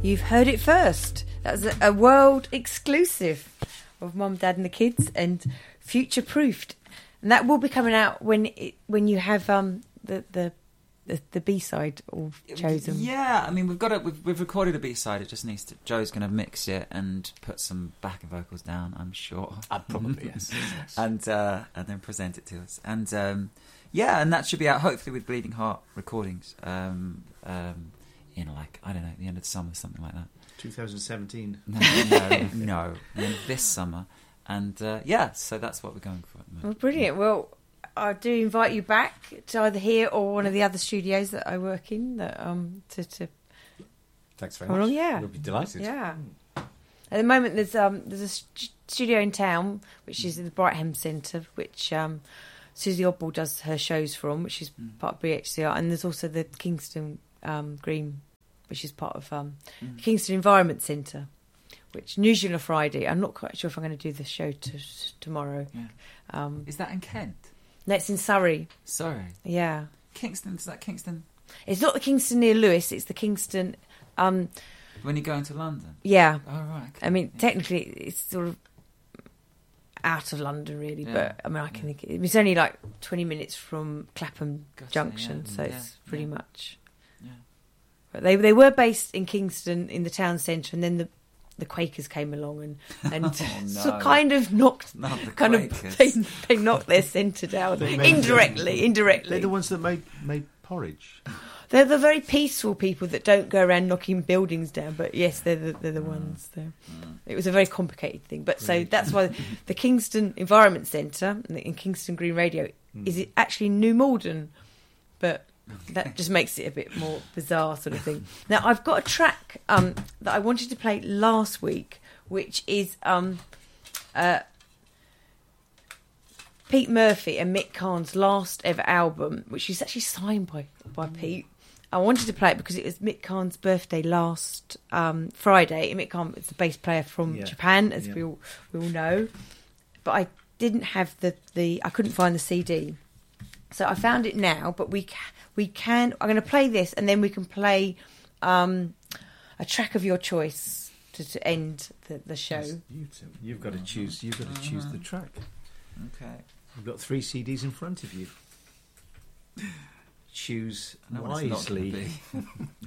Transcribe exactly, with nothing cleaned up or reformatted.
you've heard it first. That was a, a world exclusive of Mum, Dad and the Kids, and future-proofed. And that will be coming out when it, when you have um, the, the the the B-side all chosen. Yeah, I mean we've got it. We've, we've recorded a B-side. It just needs to. Joe's going to mix it and put some backing vocals down. I'm sure. Uh, probably yes. yes. and uh, and then present it to us. And um, yeah, and that should be out hopefully with Bleeding Heart Recordings. Um, um, in like I don't know, the end of the summer, something like that. twenty seventeen. No, no, no. The end of this summer. And uh, yeah, so that's what we're going for at the moment. Well, brilliant. Well, I do invite you back to either here or one of the other studios that I work in. That um to, to Thanks very well, much. Yeah, we'll be delighted. Yeah. At the moment, there's um there's a st- studio in town which is in the Brightham Centre, which um Susie Oddball does her shows from, which is mm. part of B H C R, and there's also the Kingston um, Green, which is part of um mm. Kingston Environment Centre, which usually on a Friday. I'm not quite sure if I'm going to do the show t- tomorrow. Yeah. Um, is that in Kent? No, it's in Surrey. Surrey. Yeah. Kingston, is that Kingston? It's not the Kingston near Lewes, it's the Kingston... Um, when you go into London? Yeah. Oh, right. Okay. I mean, yeah. technically, it's sort of out of London, really, yeah. but, I mean, I can yeah. think... It, it's only, like, twenty minutes from Clapham Gotcha, Junction, yeah. so yeah. it's pretty yeah. much... Yeah. But they, they were based in Kingston, in the town centre, and then the... The Quakers came along and, and oh, no. so kind of knocked, Not the kind Quakers. of they, they knocked their centre down indirectly. Indirectly, they're the ones that made made porridge. They're the very peaceful people that don't go around knocking buildings down. But yes, they're the, they're the mm. ones. There, mm. It was a very complicated thing. But so that's why the Kingston Environment Centre in Kingston Green Radio mm. is it actually New Malden, but. That just makes it a bit more bizarre sort of thing. Now, I've got a track um, that I wanted to play last week, which is um, uh, Pete Murphy and Mick Karn's last ever album, which is actually signed by, by Pete. I wanted to play it because it was Mick Karn's birthday last um, Friday. And Mick Karn is the bass player from yeah. Japan, as yeah. we all we all know. But I didn't have the, the... I couldn't find the C D. So I found it now, but we... We can. I'm going to play this, and then we can play um, a track of your choice to, to end the, the show. Yes, you two. You've got to choose. You've got to choose the track. Okay. You've got three C Ds in front of you. Choose no, wisely.